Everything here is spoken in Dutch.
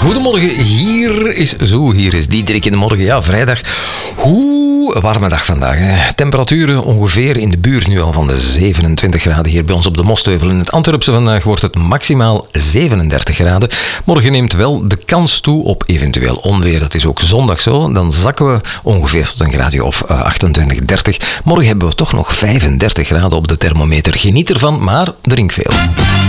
Goedemorgen, hier is Diederik in de morgen. Ja, vrijdag. Warme dag vandaag. Hè. Temperaturen ongeveer in de buurt nu al van de 27 graden hier bij ons op de Mostheuvel. In het Antwerpse vandaag wordt het maximaal 37 graden. Morgen neemt wel de kans toe op eventueel onweer. Dat is ook zondag zo. Dan zakken we ongeveer tot een graadje of 28, 30. Morgen hebben we toch nog 35 graden op de thermometer. Geniet ervan, maar drink veel.